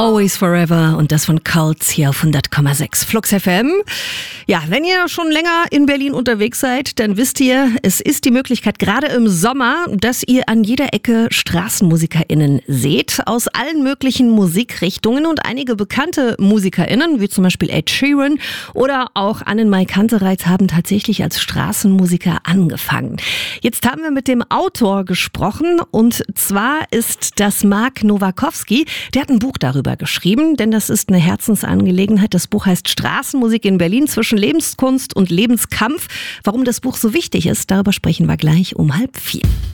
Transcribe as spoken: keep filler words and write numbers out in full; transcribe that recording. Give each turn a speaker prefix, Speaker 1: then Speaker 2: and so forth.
Speaker 1: Always Forever und das von Cults hier auf hundert Komma sechs Flux F M. Ja, wenn ihr schon länger in Berlin unterwegs seid, dann wisst ihr, es ist die Möglichkeit, gerade im Sommer, dass ihr an jeder Ecke StraßenmusikerInnen seht, aus allen möglichen Musikrichtungen und einige bekannte MusikerInnen, wie zum Beispiel Ed Sheeran oder auch Annenmai Kantereit, haben tatsächlich als Straßenmusiker angefangen. Jetzt haben wir mit dem Autor gesprochen und zwar ist das Mark Nowakowski. Der hat ein Buch darüber geschrieben, denn das ist eine Herzensangelegenheit. Das Buch heißt Straßenmusik in Berlin zwischen Lebenskunst und Lebenskampf. Warum das Buch so wichtig ist, darüber sprechen wir gleich um halb vier.